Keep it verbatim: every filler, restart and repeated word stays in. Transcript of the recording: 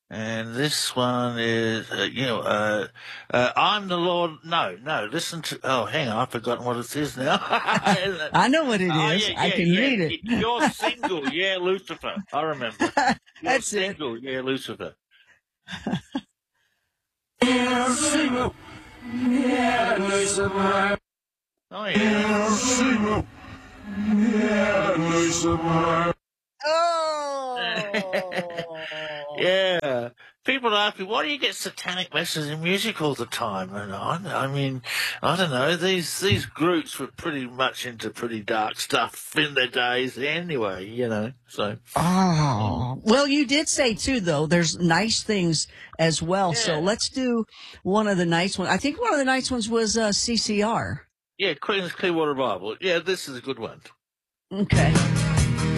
And this one is, uh, you know, uh, uh, I'm the Lord. No, no, listen to, oh, hang on, I've forgotten what it is now. I know what it Oh, is. yeah, I yeah, can yeah. read Y- it. You're single, yeah, Lucifer. I remember. You're That's it. single, yeah, Lucifer. You're single, yeah, Lucifer. Oh, yeah. You're single, yeah, Lucifer. Oh. Yeah. People ask me, why do you get satanic messages in music all the time? And I, I mean, I don't know. These these groups were pretty much into pretty dark stuff in their days anyway, you know. So. Oh, well, you did say too, though, there's nice things as well. So Yeah. let's do one of the nice ones. I think one of the nice ones was uh, C C R. Yeah, Queen's Clearwater Bible. Yeah, this is a good one. Okay.